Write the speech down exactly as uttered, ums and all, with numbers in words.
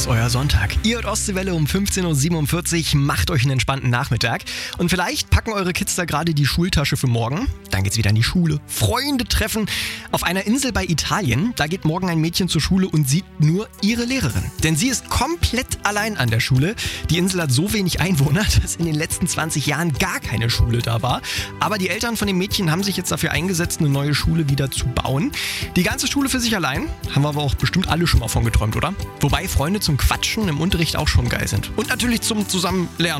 ist euer Sonntag. Ihr hört Ostseewelle um fünfzehn Uhr siebenundvierzig, macht euch einen entspannten Nachmittag. Und vielleicht packen eure Kids da gerade die Schultasche für morgen. Dann geht's wieder in die Schule. Freunde treffen. Auf einer Insel bei Italien, da geht morgen ein Mädchen zur Schule und sieht nur ihre Lehrerin. Denn sie ist komplett allein an der Schule. Die Insel hat so wenig Einwohner, dass in den letzten zwanzig Jahren gar keine Schule da war. Aber die Eltern von dem Mädchen haben sich jetzt dafür eingesetzt, eine neue Schule wieder zu bauen. Die ganze Schule für sich allein, haben wir aber auch bestimmt alle schon mal von geträumt, oder? Wobei Freunde zum Quatschen im Unterricht auch schon geil sind. Und natürlich zum Zusammenlernen.